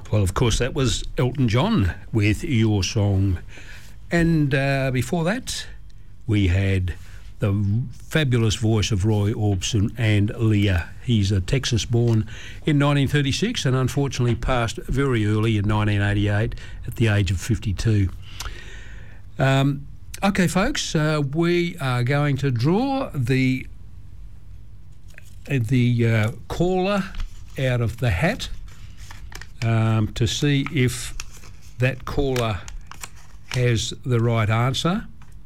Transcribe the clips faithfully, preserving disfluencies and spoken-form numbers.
Well, of course, that was Elton John with Your Song. And uh, before that, we had the fabulous voice of Roy Orbison and Leah. He's a Texas-born in nineteen thirty-six and unfortunately passed very early in nineteen eighty-eight at the age of fifty-two. Um, okay, folks, uh, we are going to draw the the uh, caller out of the hat um, to see if that caller has the right answer.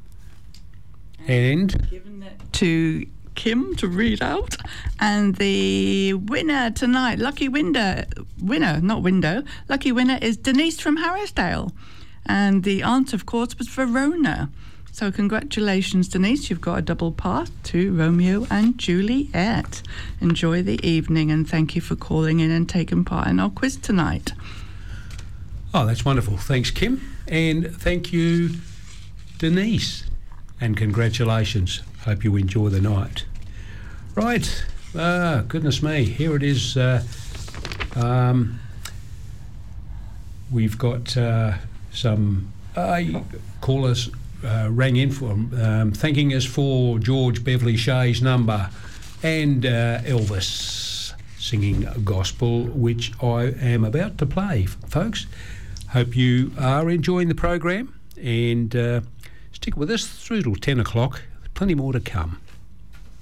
And given that to Kim to read out, and the winner tonight, lucky winner, winner, not window, lucky winner is Denise from Harrisdale, and the answer, of course, was Verona. So congratulations, Denise, you've got a double pass to Romeo and Juliet. Enjoy the evening, and thank you for calling in and taking part in our quiz tonight. Oh, that's wonderful. Thanks, Kim, and thank you, Denise. And congratulations. Hope you enjoy the night. Right. Ah, goodness me. Here it is. Uh, um, we've got uh, some uh, callers uh, rang in for um, thanking us for George Beverly Shea's number and uh, Elvis singing gospel, which I am about to play, folks. Hope you are enjoying the program, and Uh, stick with us through till ten o'clock. Plenty more to come.